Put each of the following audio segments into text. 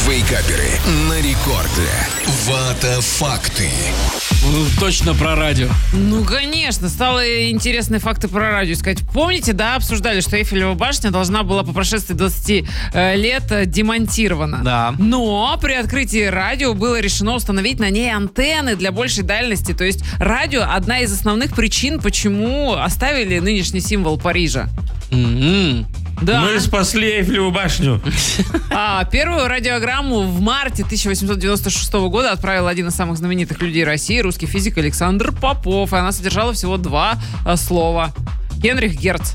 Вейкаперы на рекорде. Вата факты. Ну, точно про радио. Ну, конечно, стало интересные факты про радио искать. Помните, да, обсуждали, что Эйфелева башня должна была по прошествии 20 лет демонтирована. Да. Но при открытии радио было решено установить на ней антенны для большей дальности. То есть радио — одна из основных причин, почему оставили нынешний символ Парижа. Да. Мы спасли Эйфелеву башню. Первую радиограмму в марте 1896 года отправил один из самых знаменитых людей России, русский физик Александр Попов. И она содержала всего 2 слова. Генрих Герц.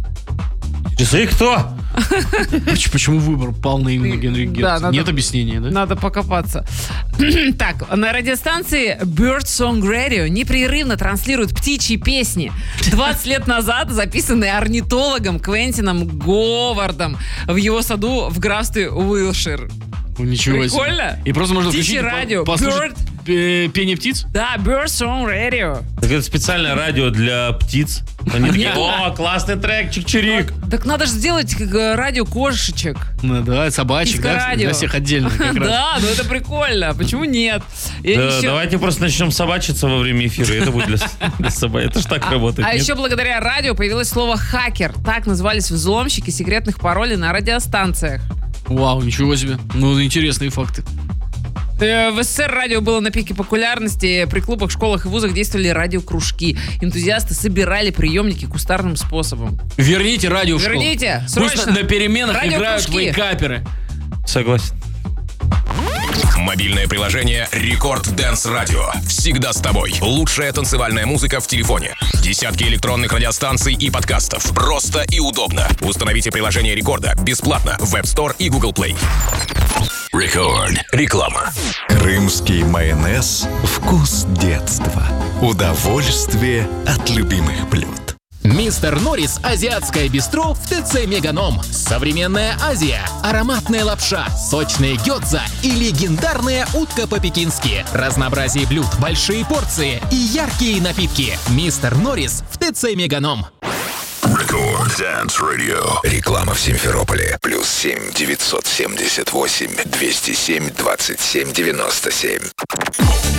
Часы кто? Почему выбор пал на именно Генрих Герц? Да, Нет объяснения, да? Надо покопаться. Так, на радиостанции Bird Song Radio непрерывно транслируют птичьи песни. 20 лет назад записанные орнитологом Квентином Говардом в его саду в графстве Уилшир. Ничего себе. Прикольно? И просто можно Птичье включить радио. послушать пение птиц? Да, Bird Song Radio. Так это специальное радио для птиц. Они такие: о, классный трек, чик-чирик. Так надо же сделать как радио кошечек. Ну да, собачек, да? Птичка-радио. Для всех отдельно как раз. Да, ну это прикольно. Почему нет? И Да, еще- давайте просто начнем собачиться во время эфира. Это будет для собак. Это ж так работает. А нет? еще благодаря радио появилось слово «хакер». Так назывались взломщики секретных паролей на радиостанциях. Вау, ничего себе. Ну, интересные факты. В СССР радио было на пике популярности. При клубах, школах и вузах действовали радиокружки. Энтузиасты собирали приемники кустарным способом. Верните радио в школу. Верните, Пусть срочно. на переменах играют Радиокружки. вейкаперы. Согласен. Мобильное приложение Рекорд Дэнс Радио. Всегда с тобой. Лучшая танцевальная музыка в телефоне. Десятки электронных радиостанций и подкастов. Просто и удобно. Установите приложение Рекорда бесплатно в App Store и Google Play. Рекорд. Реклама. Крымский майонез. Вкус детства. Удовольствие от любимых блюд. Мистер Норрис азиатское бистро в ТЦ Меганом. Современная Азия, ароматная лапша, сочные гёдза и легендарная утка по-пекински. Разнообразие блюд, большие порции и яркие напитки. Мистер Норрис в ТЦ Меганом. Рекорд Dance Radio. Реклама в Симферополе. +7 978 207 27 97.